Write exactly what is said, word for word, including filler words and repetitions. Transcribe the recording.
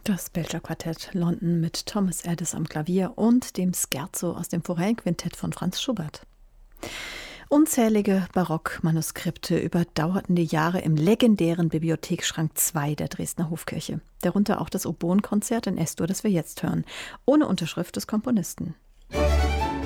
Das Belcher Quartett London mit Thomas Addis am Klavier und dem Scherzo aus dem Forellenquintett von Franz Schubert. Unzählige Barockmanuskripte überdauerten die Jahre im legendären Bibliothekschrank zwei der Dresdner Hofkirche. Darunter auch das Oboenkonzert in Es-Dur, das wir jetzt hören, ohne Unterschrift des Komponisten.